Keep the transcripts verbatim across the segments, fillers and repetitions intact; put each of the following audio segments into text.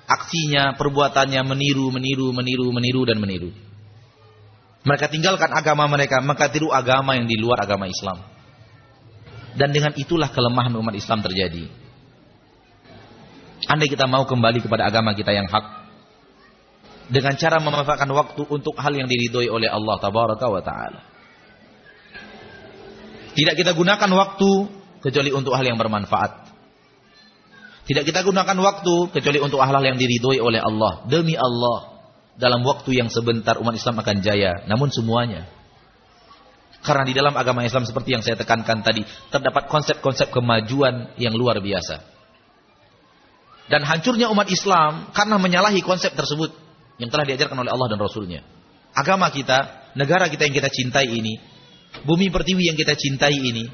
aksinya, perbuatannya meniru, meniru, meniru, meniru, dan meniru. Mereka tinggalkan agama mereka, maka tiru agama yang di luar agama Islam. Dan dengan itulah kelemahan umat Islam terjadi. Andai kita mau kembali kepada agama kita yang hak, dengan cara memanfaatkan waktu untuk hal yang diridhoi oleh Allah Tabaraka wa Ta'ala. Tidak kita gunakan waktu kecuali untuk hal yang bermanfaat. Tidak kita gunakan waktu kecuali untuk hal-hal yang diridhoi oleh Allah. Demi Allah, dalam waktu yang sebentar umat Islam akan jaya. Namun semuanya. Karena di dalam agama Islam seperti yang saya tekankan tadi, terdapat konsep-konsep kemajuan yang luar biasa. Dan hancurnya umat Islam karena menyalahi konsep tersebut yang telah diajarkan oleh Allah dan Rasulnya. Agama kita, negara kita yang kita cintai ini, bumi pertiwi yang kita cintai ini,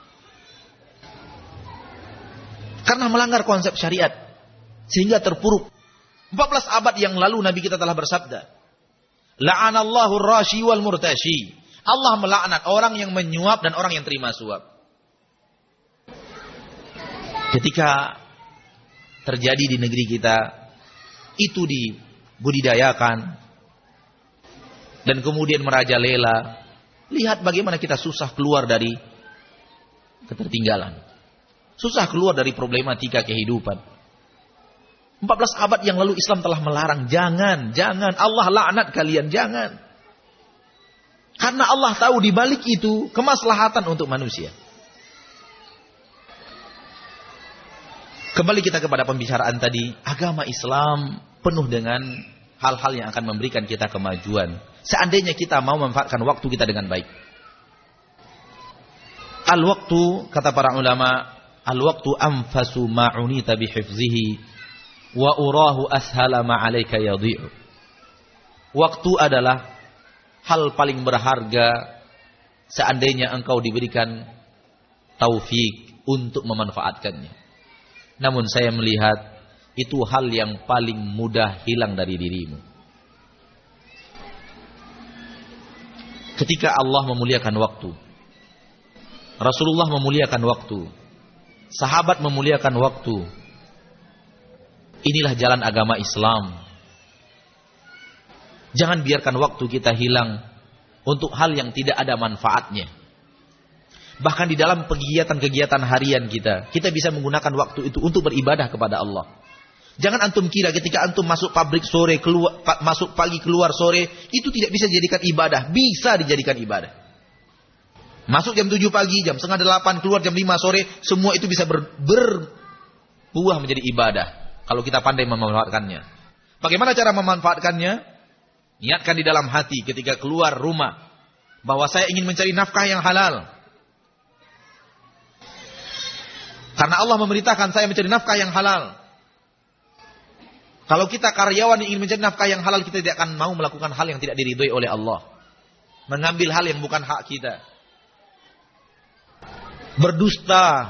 karena melanggar konsep syariat, sehingga terpuruk. empat belas abad yang lalu Nabi kita telah bersabda, La'anallahu rashi wal murtashi. Allah melaknat orang yang menyuap dan orang yang terima suap. Ketika terjadi di negeri kita, itu dibudidayakan, dan kemudian merajalela. Lihat bagaimana kita susah keluar dari ketertinggalan. Susah keluar dari problematika kehidupan. empat belas abad yang lalu Islam telah melarang. Jangan, jangan. Allah laknat kalian, jangan. Karena Allah tahu di balik itu kemaslahatan untuk manusia. Kembali kita kepada pembicaraan tadi. Agama Islam penuh dengan hal-hal yang akan memberikan kita kemajuan. Seandainya kita mau memanfaatkan waktu kita dengan baik. Al-waktu, kata para ulama, al-waktu anfasu ma'unita bihifzihi wa urahu ashala ma'alaika yadhi'u. Waktu adalah hal paling berharga seandainya engkau diberikan taufik untuk memanfaatkannya. Namun saya melihat itu hal yang paling mudah hilang dari dirimu. Ketika Allah memuliakan waktu, Rasulullah memuliakan waktu, sahabat memuliakan waktu. Inilah jalan agama Islam. Jangan biarkan waktu kita hilang untuk hal yang tidak ada manfaatnya. Bahkan di dalam kegiatan-kegiatan harian kita, kita bisa menggunakan waktu itu untuk beribadah kepada Allah. Jangan antum kira ketika antum masuk pabrik sore, keluar, masuk pagi keluar sore, itu tidak bisa dijadikan ibadah. Bisa dijadikan ibadah. Masuk jam tujuh pagi, jam setengah delapan, keluar jam lima sore, semua itu bisa ber, berbuah menjadi ibadah. Kalau kita pandai memanfaatkannya. Bagaimana cara memanfaatkannya? Niatkan di dalam hati ketika keluar rumah, bahwa saya ingin mencari nafkah yang halal. Karena Allah memerintahkan saya mencari nafkah yang halal. Kalau kita karyawan yang ingin mencari nafkah yang halal, kita tidak akan mau melakukan hal yang tidak diridhoi oleh Allah. Mengambil hal yang bukan hak kita. Berdusta.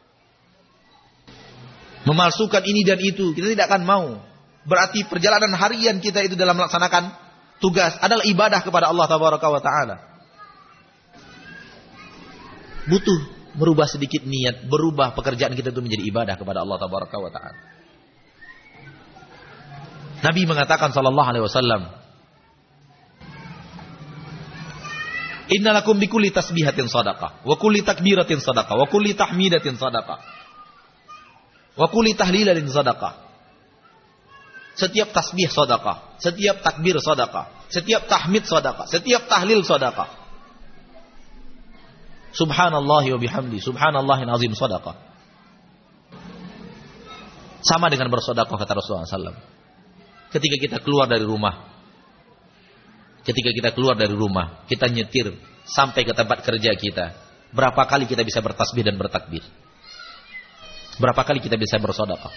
Memalsukan ini dan itu. Kita tidak akan mau. Berarti perjalanan harian kita itu dalam melaksanakan tugas adalah ibadah kepada Allah Tabaraka wa Ta'ala. Butuh merubah sedikit niat. Berubah pekerjaan kita itu menjadi ibadah kepada Allah Tabaraka wa Ta'ala. Nabi mengatakan sallallahu alaihi wasallam, Innalakum bikulli tasbihatin sadaqah, wa kulli takbiratin sadaqah, wa kulli tahmidatin sadaqah, wa kulli tahlilatin sadaqah. Setiap tasbih sadaqah, setiap takbir sadaqah, setiap tahmid sadaqah, setiap tahlil sadaqah. Subhanallah wa bihamdi, subhanallahil azim sadaqah. Sama dengan bersedekah kata Rasulullah sallallahu alaihi wasallam. Ketika kita keluar dari rumah, ketika kita keluar dari rumah, kita nyetir sampai ke tempat kerja kita, berapa kali kita bisa bertasbih dan bertakbir? Berapa kali kita bisa bersedekah?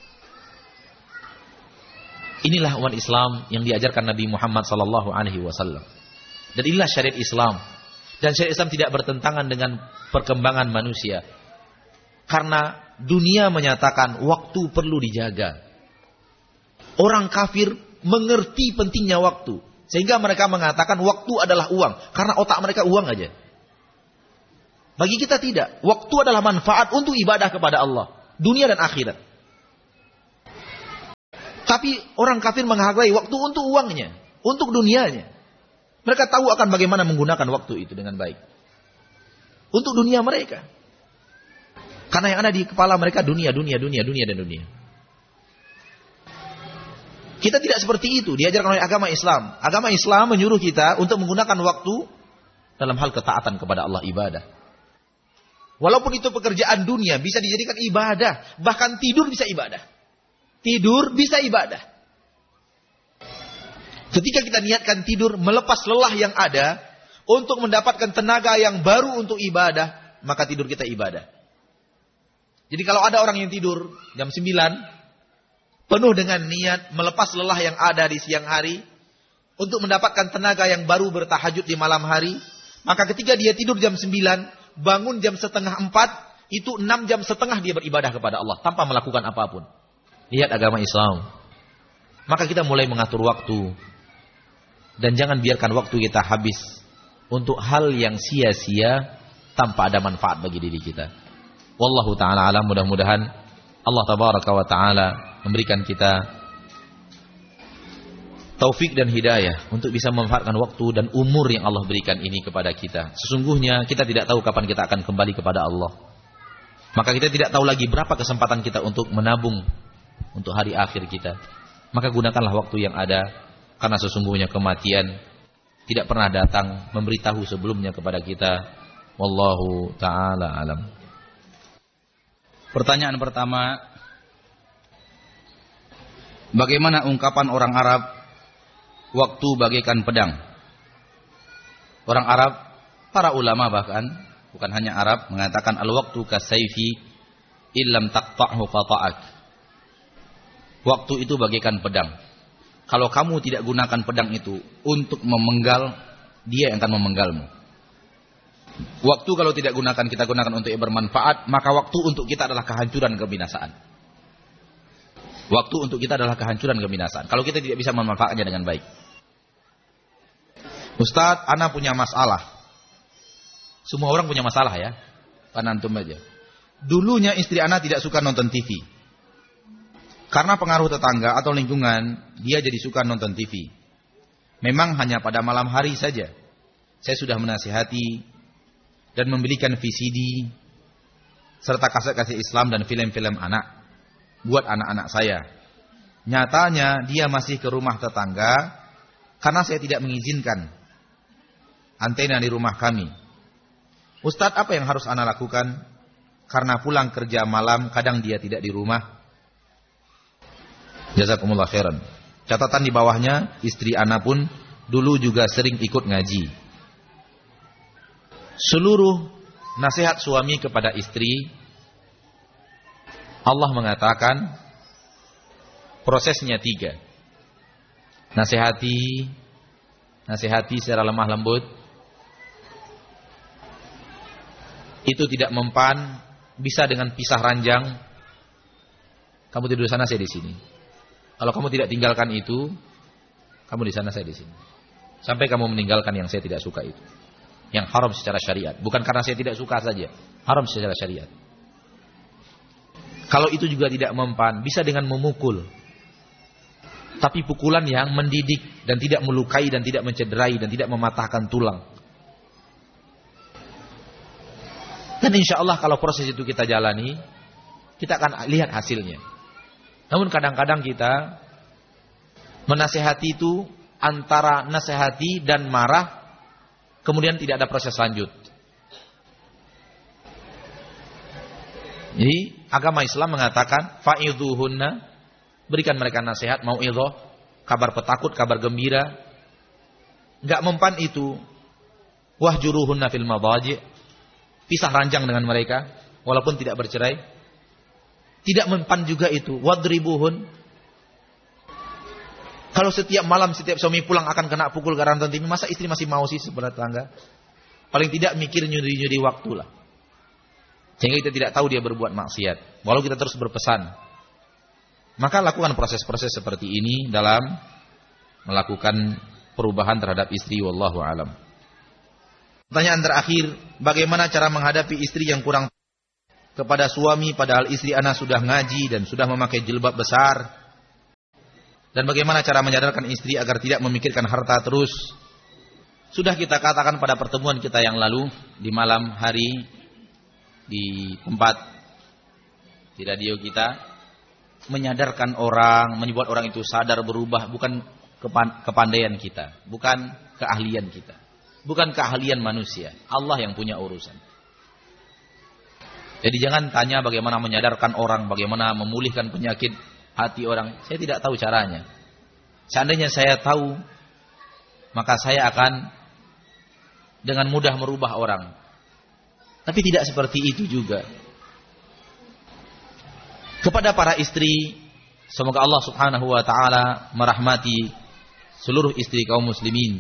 Inilah umat Islam yang diajarkan Nabi Muhammad sallallahu alaihi wasallam. Dan inilah syariat Islam. Dan syariat Islam tidak bertentangan dengan perkembangan manusia. Karena dunia menyatakan waktu perlu dijaga. Orang kafir mengerti pentingnya waktu. Sehingga mereka mengatakan waktu adalah uang. Karena otak mereka uang aja. Bagi kita tidak. Waktu adalah manfaat untuk ibadah kepada Allah. Dunia dan akhirat. Tapi orang kafir menghargai waktu untuk uangnya, untuk dunianya. Mereka tahu akan bagaimana menggunakan waktu itu dengan baik. Untuk dunia mereka. Karena yang ada di kepala mereka dunia, dunia, dunia, dunia, dan dunia. Kita tidak seperti itu, diajarkan oleh agama Islam. Agama Islam menyuruh kita untuk menggunakan waktu dalam hal ketaatan kepada Allah, ibadah. Walaupun itu pekerjaan dunia, bisa dijadikan ibadah. Bahkan tidur bisa ibadah. Tidur bisa ibadah. Ketika kita niatkan tidur, melepas lelah yang ada, untuk mendapatkan tenaga yang baru untuk ibadah, maka tidur kita ibadah. Jadi kalau ada orang yang tidur jam sembilan, penuh dengan niat melepas lelah yang ada di siang hari, untuk mendapatkan tenaga yang baru bertahajud di malam hari, maka ketika dia tidur jam sembilan, bangun jam setengah empat, itu enam jam setengah dia beribadah kepada Allah, tanpa melakukan apapun. Lihat agama Islam. Maka kita mulai mengatur waktu. Dan jangan biarkan waktu kita habis untuk hal yang sia-sia tanpa ada manfaat bagi diri kita. Wallahu ta'ala alam, mudah-mudahan Allah tabaraka wa ta'ala memberikan kita taufik dan hidayah untuk bisa memanfaatkan waktu dan umur yang Allah berikan ini kepada kita. Sesungguhnya kita tidak tahu kapan kita akan kembali kepada Allah. Maka kita tidak tahu lagi berapa kesempatan kita untuk menabung untuk hari akhir kita. Maka gunakanlah waktu yang ada, karena sesungguhnya kematian tidak pernah datang memberitahu sebelumnya kepada kita. Wallahu ta'ala alam. Pertanyaan pertama, bagaimana ungkapan orang Arab waktu bagaikan pedang? Orang Arab, para ulama bahkan, bukan hanya Arab, mengatakan al-waqtu kasayfi illam taqta'hu qata'ak. Waktu itu bagaikan pedang. Kalau kamu tidak gunakan pedang itu untuk memenggal, dia yang akan memenggalmu. Waktu kalau tidak gunakan, kita gunakan untuk yang bermanfaat, maka waktu untuk kita adalah kehancuran, kebinasaan. Waktu untuk kita adalah kehancuran, kebinasaan. Kalau kita tidak bisa memanfaatkannya dengan baik. Ustaz, ana punya masalah. Semua orang punya masalah ya. Pan antum aja. Dulunya istri ana tidak suka nonton T V. Karena pengaruh tetangga atau lingkungan, dia jadi suka nonton T V. Memang hanya pada malam hari saja. Saya sudah menasihati dan membelikan V C D serta kaset-kaset Islam dan film-film anak buat anak-anak saya. Nyatanya dia masih ke rumah tetangga karena saya tidak mengizinkan antena di rumah kami. Ustadz, apa yang harus ana lakukan? Karena pulang kerja malam kadang dia tidak di rumah. Jazakumullah khairan. Catatan di bawahnya, istri ana pun dulu juga sering ikut ngaji. Seluruh nasihat suami kepada istri, Allah mengatakan prosesnya tiga. Nasihati, nasihati secara lemah lembut. Itu tidak mempan, bisa dengan pisah ranjang. Kamu tidur di sana, saya di sini. Kalau kamu tidak tinggalkan itu, kamu di sana, saya di sini. Sampai kamu meninggalkan yang saya tidak suka itu. Yang haram secara syariat. Bukan karena saya tidak suka saja. Haram secara syariat. Kalau itu juga tidak mempan, bisa dengan memukul. Tapi pukulan yang mendidik dan tidak melukai dan tidak mencederai dan tidak mematahkan tulang. Dan insya Allah kalau proses itu kita jalani, kita akan lihat hasilnya. Namun kadang-kadang kita menasehati itu antara nasihati dan marah, kemudian tidak ada proses lanjut. Jadi agama Islam mengatakan fa'idhuhunna, berikan mereka nasihat, mau'idhah, kabar petakut, kabar gembira. Enggak mempan itu. Wahjuruhunna fil madaji', pisah ranjang dengan mereka walaupun tidak bercerai. Tidak mempan juga itu. Wadribuhun. Kalau setiap malam, setiap suami pulang akan kena pukul karena nonton T V, masa istri masih mau sih sebelah tetangga? Paling tidak mikir nyuri-nyuri waktu lah. Sehingga kita tidak tahu dia berbuat maksiat. Walau kita terus berpesan. Maka lakukan proses-proses seperti ini dalam melakukan perubahan terhadap istri. Wallahu alam. Pertanyaan terakhir, bagaimana cara menghadapi istri yang kurang kepada suami padahal istri ana sudah ngaji dan sudah memakai jilbab besar? Dan bagaimana cara menyadarkan istri agar tidak memikirkan harta terus? Sudah kita katakan pada pertemuan kita yang lalu di malam hari di tempat di radio kita, menyadarkan orang, membuat orang itu sadar berubah bukan kepandaian kita, bukan keahlian kita, bukan keahlian manusia. Allah yang punya urusan. Jadi jangan tanya bagaimana menyadarkan orang, bagaimana memulihkan penyakit hati orang. Saya tidak tahu caranya. Seandainya saya tahu, maka saya akan dengan mudah merubah orang. Tapi tidak seperti itu juga. Kepada para istri, semoga Allah Subhanahu wa taala merahmati seluruh istri kaum muslimin.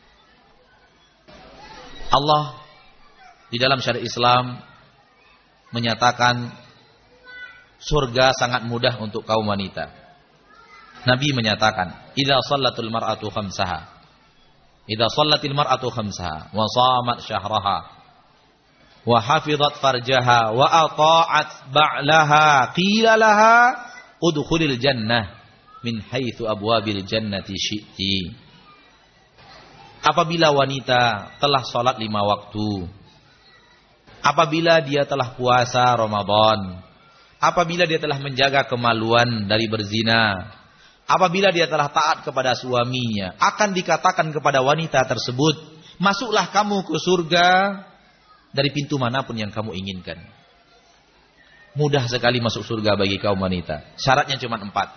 Allah di dalam syariat Islam menyatakan surga sangat mudah untuk kaum wanita. Nabi menyatakan, "Idza shallatul mar'atu khamsaha." Idza shallatil mar'atu khamsaha wa shamat syahraha wa hafizat farjaha wa ata'at ba'laha qila laha udkhulil jannah min haitsu abwabil jannati syi'ti. Apabila wanita telah salat lima waktu, apabila dia telah puasa Ramadan, apabila dia telah menjaga kemaluan dari berzina, apabila dia telah taat kepada suaminya, akan dikatakan kepada wanita tersebut, masuklah kamu ke surga dari pintu manapun yang kamu inginkan. Mudah sekali masuk surga bagi kaum wanita. Syaratnya cuma empat.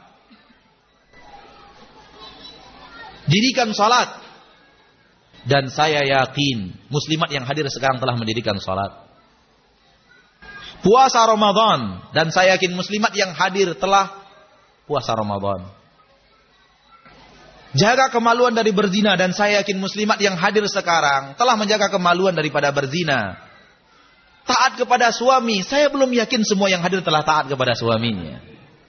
Dirikan salat. Dan saya yakin muslimat yang hadir sekarang telah mendirikan salat. Puasa Ramadan, dan saya yakin muslimat yang hadir telah puasa Ramadan. Jaga kemaluan dari berzina, dan saya yakin muslimat yang hadir sekarang telah menjaga kemaluan daripada berzina. Taat kepada suami, saya belum yakin semua yang hadir telah taat kepada suaminya.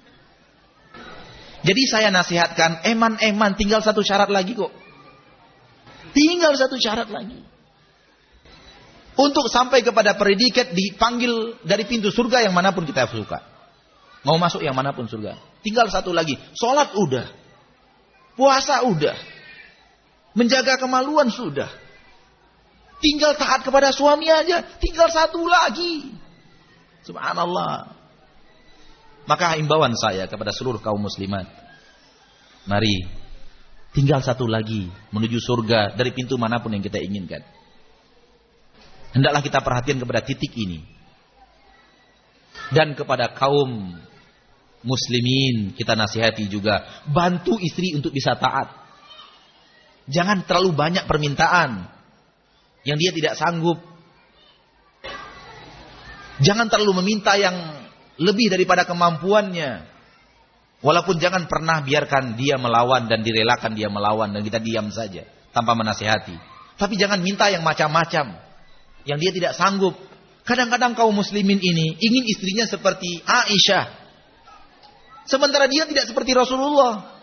Jadi saya nasihatkan, eman-eman, tinggal satu syarat lagi kok. Tinggal satu syarat lagi. Untuk sampai kepada predikat dipanggil dari pintu surga yang manapun kita suka. Mau masuk yang manapun surga. Tinggal satu lagi. Sholat udah. Puasa udah. Menjaga kemaluan sudah. Tinggal taat kepada suami aja. Tinggal satu lagi. Subhanallah. Maka himbauan saya kepada seluruh kaum muslimat. Mari. Tinggal satu lagi. Menuju surga dari pintu manapun yang kita inginkan. Hendaklah kita perhatian kepada titik ini. Dan kepada kaum muslimin kita nasihati juga. Bantu istri untuk bisa taat. Jangan terlalu banyak permintaan yang dia tidak sanggup. Jangan terlalu meminta yang lebih daripada kemampuannya. Walaupun jangan pernah biarkan dia melawan dan direlakan dia melawan dan kita diam saja tanpa menasihati. Tapi jangan minta yang macam-macam yang dia tidak sanggup. Kadang-kadang kaum muslimin ini ingin istrinya seperti Aisyah, sementara dia tidak seperti Rasulullah.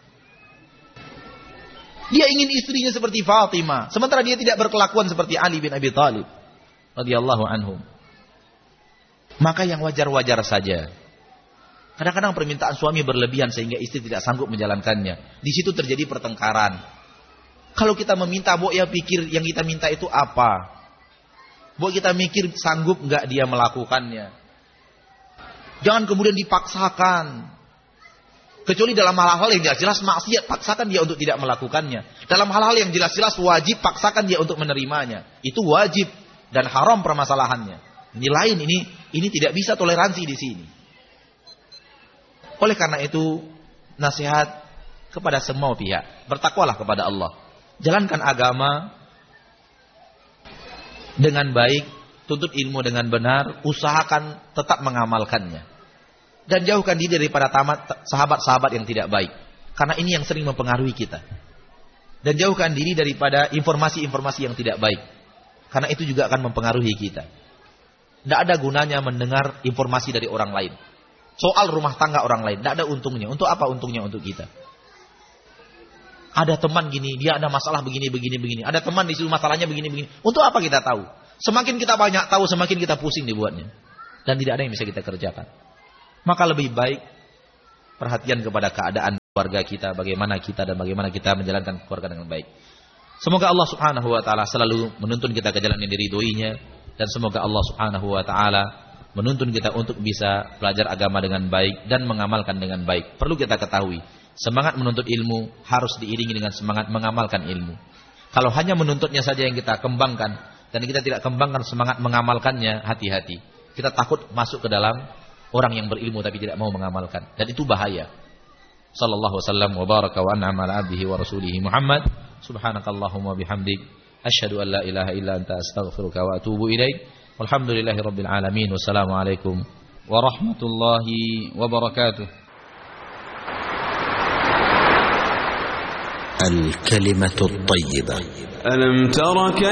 Dia ingin istrinya seperti Fatimah, sementara dia tidak berkelakuan seperti Ali bin Abi Thalib radhiyallahu anhum. Maka yang wajar-wajar saja. Kadang-kadang permintaan suami berlebihan sehingga istri tidak sanggup menjalankannya. Di situ terjadi pertengkaran. Kalau kita meminta, Bo, ya pikir yang kita minta itu apa? Bo, kita mikir sanggup enggak dia melakukannya. Jangan kemudian dipaksakan. Kecuali dalam hal-hal yang jelas-jelas maksiat, paksakan dia untuk tidak melakukannya. Dalam hal-hal yang jelas-jelas wajib, paksakan dia untuk menerimanya. Itu wajib dan haram permasalahannya. Ini lain, ini ini tidak bisa toleransi di sini. Oleh karena itu, nasihat kepada semua pihak, bertakwalah kepada Allah. Jalankan agama dengan baik, tuntut ilmu dengan benar, usahakan tetap mengamalkannya. Dan jauhkan diri daripada tamat sahabat-sahabat yang tidak baik. Karena ini yang sering mempengaruhi kita. Dan jauhkan diri daripada informasi-informasi yang tidak baik. Karena itu juga akan mempengaruhi kita. Tidak ada gunanya mendengar informasi dari orang lain. Soal rumah tangga orang lain, tidak ada untungnya. Untuk apa untungnya untuk kita? Ada teman gini, dia ada masalah begini, begini, begini. Ada teman di situ masalahnya begini, begini. Untuk apa kita tahu? Semakin kita banyak tahu, semakin kita pusing dibuatnya. Dan tidak ada yang bisa kita kerjakan. Maka lebih baik perhatian kepada keadaan keluarga kita, bagaimana kita dan bagaimana kita menjalankan keluarga dengan baik. Semoga Allah Subhanahu wa taala selalu menuntun kita ke jalan yang diridhoinya, dan semoga Allah Subhanahu wa taala menuntun kita untuk bisa belajar agama dengan baik dan mengamalkan dengan baik. Perlu kita ketahui, semangat menuntut ilmu harus diiringi dengan semangat mengamalkan ilmu. Kalau hanya menuntutnya saja yang kita kembangkan dan kita tidak kembangkan semangat mengamalkannya, hati-hati. Kita takut masuk ke dalam orang yang berilmu tapi tidak mau mengamalkan, dan itu bahaya. Sallallahu wasallam wa baraka wa an'ama ala abdihi wa rasulihi Muhammad. Subhanakallahumma bihamdik asyhadu an la ilaha illa anta astaghfiruka wa atubu ilaik. Walhamdulillahi rabbil alamin. Wassalamu alaikum warahmatullahi wabarakatuh. Al-kalimatu at-tayyibah. Alam tara